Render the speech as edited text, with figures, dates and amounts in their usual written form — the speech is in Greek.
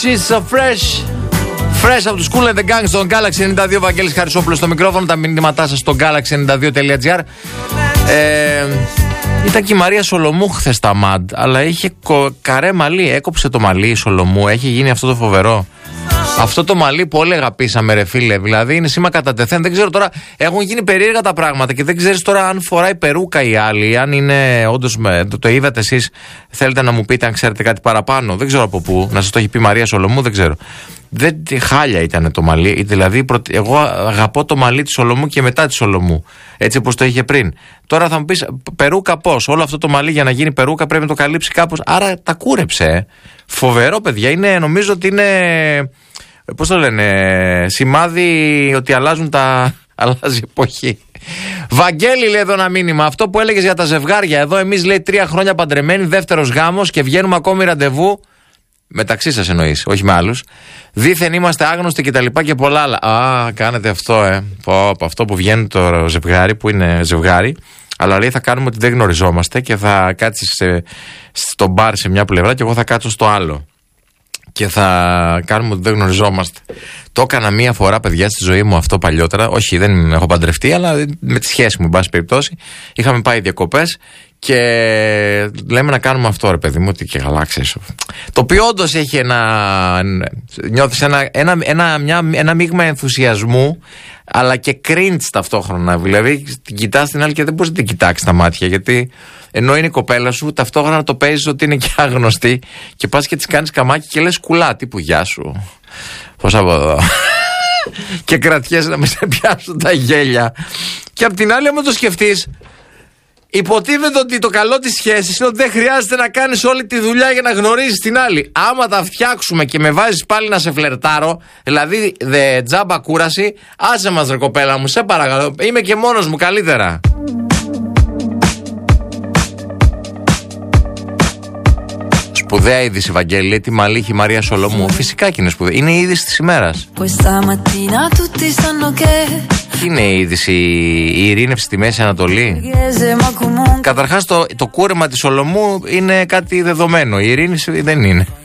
She's so fresh. Fresh από τους Kool and the Gang στον Galaxy 92. Βαγγέλης Χαρισόπουλος στο μικρόφωνο. Τα μηνύματά σας στο galaxy92.gr. Ήταν και η Μαρία Σολομού χθες στα MAD, αλλά είχε καρέ μαλλί. Έκοψε το μαλλί η Σολομού. Έχει γίνει αυτό το φοβερό. Αυτό το μαλλί που όλοι αγαπήσαμε, ρε φίλε. Δηλαδή είναι σήμα κατά τεθέν. Δεν ξέρω τώρα, έχουν γίνει περίεργα τα πράγματα και δεν ξέρεις τώρα αν φοράει περούκα η άλλη. Αν είναι όντως. Το είδατε εσείς, θέλετε να μου πείτε αν ξέρετε κάτι παραπάνω. Δεν ξέρω από πού. Να σας το έχει πει η Μαρία Σολομού, δεν ξέρω. Χάλια ήταν το μαλλί. Δηλαδή, εγώ αγαπώ το μαλλί της Σολομού και μετά της Σολομού. Έτσι όπως το είχε πριν. Τώρα θα μου πεις, περούκα πώς? Όλο αυτό το μαλλί για να γίνει περούκα πρέπει να το καλύψει κάπως. Άρα τα κούρεψε. Φοβερό, παιδιά. Νομίζω ότι είναι. Πώς το λένε, σημάδι ότι αλλάζει η εποχή. Βαγγέλη, λέει εδώ ένα μήνυμα. Αυτό που έλεγες για τα ζευγάρια. Εδώ εμείς, λέει, 3 χρόνια παντρεμένοι, δεύτερος γάμος και βγαίνουμε ακόμη ραντεβού. Μεταξύ σας εννοείς, όχι με άλλους. Δήθεν είμαστε άγνωστοι και τα λοιπά και πολλά άλλα. Α, κάνετε αυτό, αυτό που βγαίνει το ζευγάρι, που είναι ζευγάρι. Αλλά λέει θα κάνουμε ότι δεν γνωριζόμαστε και θα κάτσεις στο μπαρ σε μια πλευρά και εγώ θα κάτσω στο άλλο. Και θα κάνουμε ότι δεν γνωριζόμαστε. Το έκανα μία φορά, παιδιά, στη ζωή μου αυτό παλιότερα. Όχι, δεν έχω παντρευτεί, αλλά με τη σχέση μου, εν πάση περιπτώσει. Είχαμε πάει διακοπές και λέμε να κάνουμε αυτό, ρε παιδί μου, ότι και καλά, ξέρεις. Το οποίο όντως έχει νιώθεις ένα μείγμα ενθουσιασμού, αλλά και cringe ταυτόχρονα. Δηλαδή, την κοιτάς την άλλη και δεν μπορείς να την κοιτάξεις στα μάτια, γιατί ενώ είναι η κοπέλα σου, ταυτόχρονα το παίζεις ότι είναι και άγνωστη και πας και της κάνεις καμάκι και λες κουλά, τύπου γεια σου. Πώς από εδώ. Και κρατιέσαι να μην σε πιάσουν τα γέλια. Και απ' την άλλη, άμα το σκεφτείς, υποτίθεται ότι το καλό της σχέσης είναι ότι δεν χρειάζεται να κάνεις όλη τη δουλειά για να γνωρίζεις την άλλη. Άμα τα φτιάξουμε και με βάζεις πάλι να σε φλερτάρω, δηλαδή τζάμπα κούραση, άσε μας, ρε κοπέλα μου, σε παρακαλώ. Είμαι και μόνος μου, καλύτερα. Σπουδαία είδηση, Βαγγέλη, τι μαλλί έχει η Μαρία Σολομού. Φυσικά και είναι σπουδαία. Είναι η είδηση της ημέρας. Τι είναι η είδηση, η ειρήνευση στη Μέση Ανατολή? Καταρχάς το κούρεμα της Σολομού είναι κάτι δεδομένο. Η ειρήνευση δεν είναι.